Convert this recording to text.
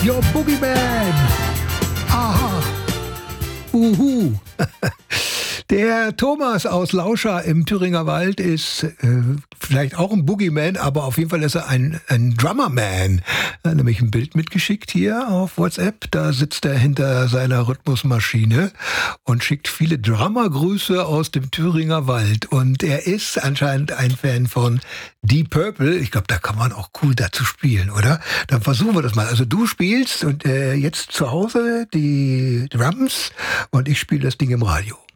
Your Boogeyman. Aha. Uhu. Der Thomas aus Lauscha im Thüringer Wald ist vielleicht auch ein Boogeyman, aber auf jeden Fall ist er ein Drummerman. Er hat nämlich ein Bild mitgeschickt hier auf WhatsApp. Da sitzt er hinter seiner Rhythmusmaschine und schickt viele Drummergrüße aus dem Thüringer Wald. Und er ist anscheinend ein Fan von Deep Purple. Ich glaube, da kann man auch cool dazu spielen, oder? Dann versuchen wir das mal. Also du spielst und jetzt zu Hause die Drums und ich spiele das Ding im Radio.